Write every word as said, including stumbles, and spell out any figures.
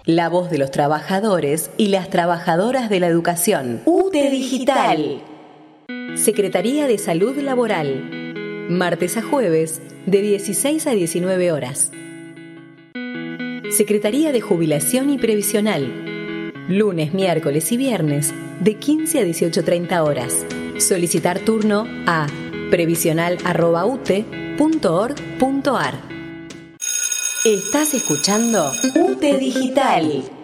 La voz de los trabajadores y las trabajadoras de la educación. U T E Digital. Secretaría de Salud Laboral. Martes a jueves, de dieciséis a diecinueve horas. Secretaría de Jubilación y Previsional. Lunes, miércoles y viernes, de quince a dieciocho treinta horas. Solicitar turno a previsional arroba u t e punto org punto a r. Estás escuchando U T E Digital.